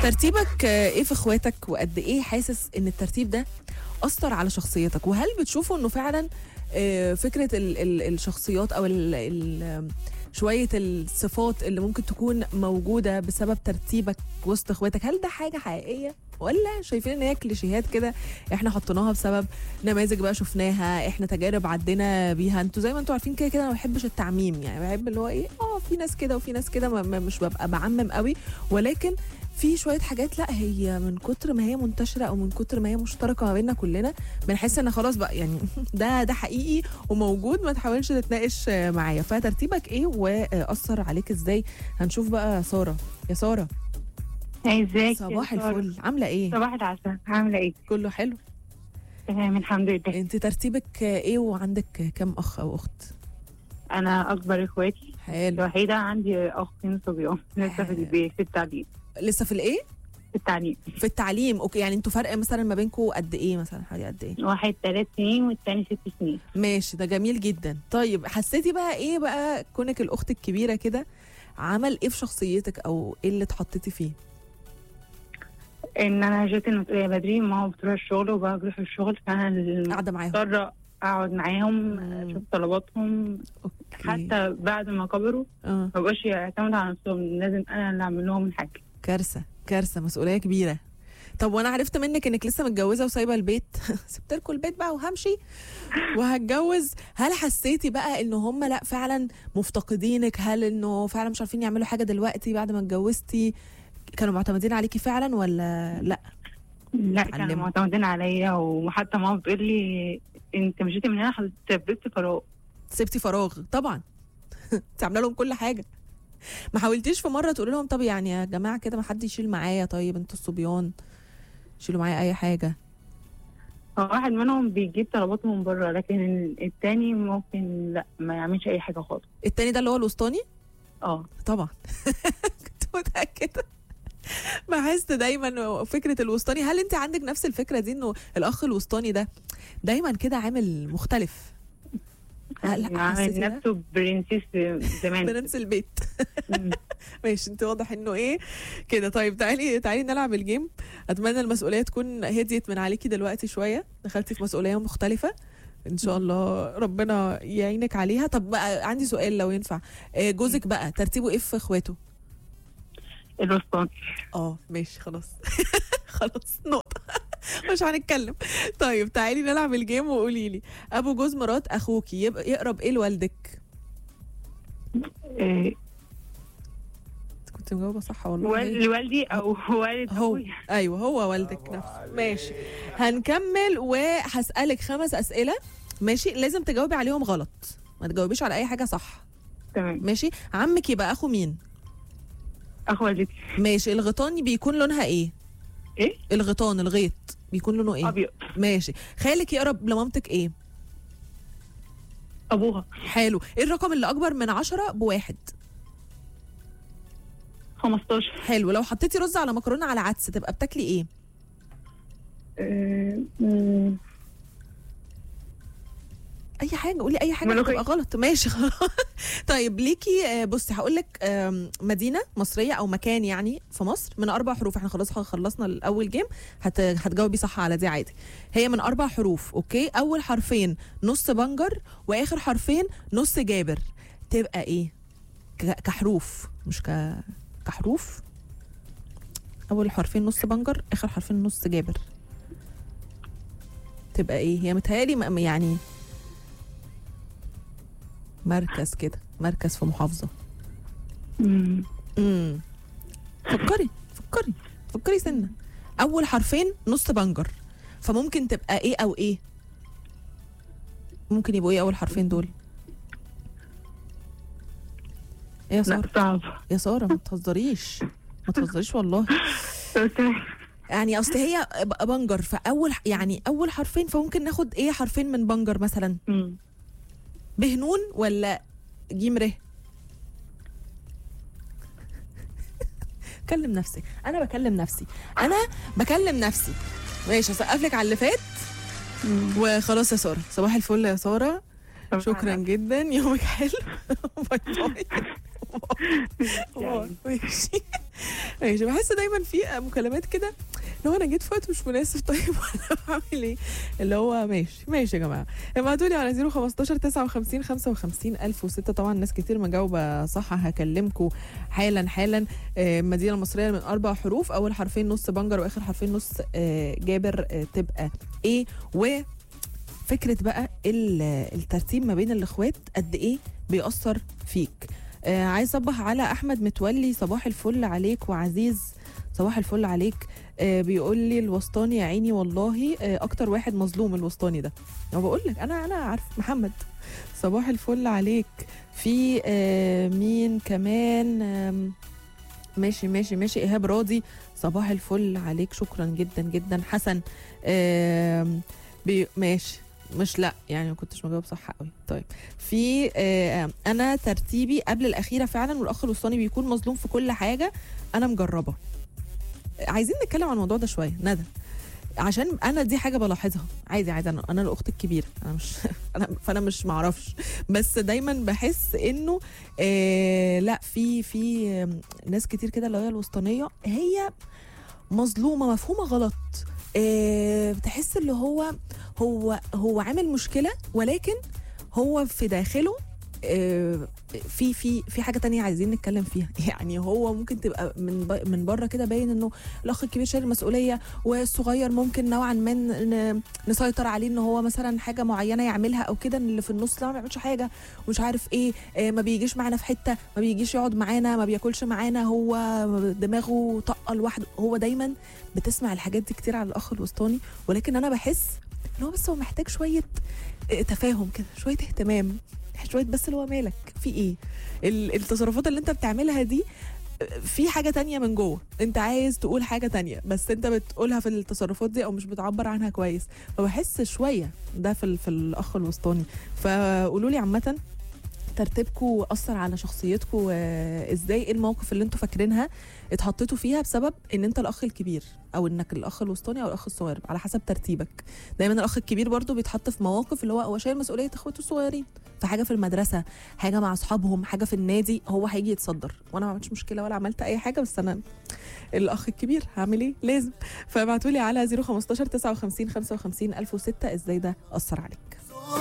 ترتيبك ايه في اخواتك، وقد ايه حاسس ان الترتيب ده اثر على شخصيتك؟ وهل بتشوفوا انه فعلا فكره الشخصيات او شويه الصفات اللي ممكن تكون موجوده بسبب ترتيبك وسط اخواتك، هل ده حاجه حقيقيه ولا شايفين ان هي كليشيهات كده احنا حطيناها بسبب نماذج بقى شفناها، احنا تجارب عدينا بيها؟ انتوا زي ما انتوا عارفين كده انا ما بحبش التعميم، يعني بحب اللي هو ايه، في ناس كده وفي ناس كده، مش ببقى بعمم قوي، ولكن في شويه حاجات لا، هي من كتر ما هي منتشره او من كتر ما هي مشتركه ما بيننا كلنا بنحس ان خلاص بقى يعني ده حقيقي وموجود، ما تحاولش تتناقش معايا. فترتيبك ايه واثر عليك ازاي؟ هنشوف بقى ساره. يا ساره، ازيك؟ صباح الفل، عامله ايه؟ صباح العسل، عامله ايه؟ كله حلو تمام الحمد لله. انت ترتيبك ايه وعندك كم اخ او اخت؟ انا اكبر اخواتي، حلو. الوحيده، عندي اختين صبيان لسه في البيت في التعليم. لسه في الايه؟ في التعليم. في التعليم، اوكي. يعني انتوا فرق مثلا ما بينكم قد ايه، مثلا حوالي قد ايه؟ واحد 3 سنين والتاني 6 سنين. ماشي، ده جميل جدا. طيب حسيتي بقى ايه بقى كونك الاخت الكبيره كده، عمل ايه في شخصيتك او ايه اللي اتحطيتي فيه؟ ان انا جيت المسؤوليه بدري، ما هو بتروح الشغل وبروح الشغل، فانا قاعده معاهم، مضطره اقعد معاهم اشوف طلباتهم. اوكي. حتى بعد ما كبروا ما بقوش يعتمدوا على نفسهم، لازم انا اللي اعمل لهم الحاجه. كارثه كارثه، مسؤوليه كبيره. طب وانا عرفت منك انك لسه متجوزه وسايبه البيت سبت لكم البيت بقى وهمشي وهتجوز، هل حسيتي بقى انه هم لا فعلا مفتقدينك؟ هل انه فعلا مش عارفين يعملوا حاجه دلوقتي بعد ما اتجوزتي؟ كانوا معتمدين عليكي فعلا ولا لا؟ لا كانوا معتمدين عليا، وحتى ماما بتقول لي انت مشيتي من هنا سبتي فراغ. سبتي فراغ طبعا انت عامله لهم كل حاجه. ما حاولتيش في مره تقولي لهم طب يعني يا جماعه كده ما حد يشيل معايا، طيب انتوا الصبيان شيلوا معايا اي حاجه؟ هو واحد منهم بيجيب طلباته من بره، لكن التاني ممكن لا ما يعملش اي حاجه خالص. التاني ده اللي هو الوسطاني؟ طبعا كنت متاكده. بحس دايما فكره الوسطاني، هل انت عندك نفس الفكره دي انه الاخ الوسطاني ده دايما كده عامل مختلف؟ عامل نفسه برنسيس زمان برنس البيت ماشي، انت واضح انه ايه كده. طيب تعالي نلعب الجيم. اتمنى المسؤوليه تكون هديت من عليكي دلوقتي شويه، دخلتي في مسؤوليه مختلفه ان شاء الله، ربنا يعينك عليها. طب بقى عندي سؤال لو ينفع، جوزك بقى ترتيبه ايه في اخواته؟ الوسطاني. ماشي خلاص خلاص نقطة مش هنتكلم. طيب تعالي نلعب الجيم وقولي لي، ابو جوز مرات اخوكي يبقى يقرب ايه لوالدك؟ كنت مجاوبة صح والله؟ لوالدي او والد هو ايوه هو والدك نفسه. ماشي، هنكمل وهسألك 5 أسئلة، ماشي؟ لازم تجاوبي عليهم غلط، ما تجاوبيش على اي حاجة صح. تمام ماشي. عمك يبقى اخو مين؟ اخو والدتي. ماشي. الغيطان بيكون لونها ايه؟ الغيطان، الغيط بيكون لونه ايه؟ ابيض. ماشي. خالك يقرب لمامتك ايه؟ ابوها. حلو. ايه الرقم اللي اكبر من 10 بواحد؟ 15. حلو. لو حطيتي رز على مكرونه على عدس تبقى بتاكلي ايه؟ اي حاجه، قولي اي حاجه تبقى غلط. ماشي خلاص طيب ليكي، بصي هقول لك مدينه مصريه او مكان يعني في مصر من 4 حروف. احنا خلاص خلصنا الاول جيم، هتجاوبي صح على دي عادي. هي من 4 حروف، اوكي؟ اول حرفين نص بنجر واخر حرفين نص جابر، تبقى ايه كحروف؟ مش كحروف. اول حرفين نص بنجر، اخر حرفين نص جابر، تبقى ايه؟ هي متهيألي يعني مركز كده، مركز في محافظة. فكري سنة. أول حرفين نص بنجر، فممكن تبقى إيه أو إيه؟ ممكن يبقوا إيه أول حرفين دول؟ إيه يا سارة؟ صعب يا سارة، ما تهزريش والله يعني أصل هي بنجر، فأول يعني أول حرفين، فممكن ناخد إيه حرفين من بنجر مثلا؟ بهنون ولا جيم ره؟ كلم نفسك. انا بكلم نفسي. ماشي، هسقف لك على اللي فات وخلاص. يا ساره صباح الفل يا ساره، شكرا جدا، يومك حلو باي باي. ماشي ماشي. بحس دايما في مكالمات كده لو انا جيت في وقت مش مناسب، طيب ولا بعمل ايه؟ اللي هو ماشي يا جماعه. ابعتوا لي على 015 59 55 1006. طبعا ناس كتير مجاوبه صح، هكلمكم حالا. المدينه المصريه من 4 حروف، اول حرفين نص بنجر واخر حرفين نص جابر، تبقى ايه؟ وفكره بقى الترتيب ما بين الاخوات قد ايه بيأثر فيك. عايز اصبح على احمد متولي، صباح الفل عليك. وعزيز صباح الفل عليك. بيقول لي الوسطاني يا عيني والله اكتر واحد مظلوم الوسطاني ده. انا بقول لك انا عارف محمد. صباح الفل عليك. في مين كمان؟ ماشي ايهاب راضي، صباح الفل عليك، شكرا جدا. حسن ماشي، مش لا يعني ما كنتش مجاوب صح قوي. طيب في انا ترتيبي قبل الاخيره فعلا، والاخ الوسطاني بيكون مظلوم في كل حاجه انا مجربه. عايزين نتكلم عن الموضوع ده شويه ندى، عشان انا دي حاجه بلاحظها. عادي انا الاخت الكبيره، انا مش فانا مش معرفش، بس دايما بحس انه لا في ناس كتير كده اللي هي الوسطانيه هي مظلومه، مفهومه غلط. بتحس اللي هو عامل مشكله، ولكن هو في داخله في حاجه تانية عايزين نتكلم فيها. يعني هو ممكن تبقى من بره كده باين انه الاخ الكبير شايل المسؤوليه، والصغير ممكن نوعا ما نسيطر عليه ان هو مثلا حاجه معينه يعملها او كده، اللي في النص لا ما بيعملش حاجه ومش عارف ايه، ما بيجيش معانا في حته، ما بيجيش يقعد معانا، ما بياكلش معانا، هو دماغه طاقه لوحده. هو دايما بتسمع الحاجات دي كتير على الاخ الوسطاني، ولكن انا بحس ان هو بس هو محتاج شويه تفاهم كده، شويه اهتمام، شويه بس اللي هو مالك في ايه. التصرفات اللي انت بتعملها دي في حاجه تانية من جوه، انت عايز تقول حاجه تانية بس انت بتقولها في التصرفات دي او مش بتعبر عنها كويس. فبحس شويه ده في الاخ الوسطاني. فقولوا لي عامه ترتيبكم اثر على شخصيتكم ازاي؟ ايه المواقف اللي انتوا فاكرينها اتحطيتوا فيها بسبب ان انت الاخ الكبير، او انك الاخ الوسطاني او الاخ الصغير، على حسب ترتيبك. دايما الاخ الكبير برضو بيتحط في مواقف اللي هو شايل مسؤوليه اخواته الصغيرين، في حاجه في المدرسه، حاجه مع اصحابهم، حاجه في النادي، هو هيجي يتصدر، وانا ما عملتش مشكله ولا عملت اي حاجه، بس انا الاخ الكبير هعمل ايه؟ لازم. فابعتوا لي على 015 59 55 1006 ازاي ده اثر عليك.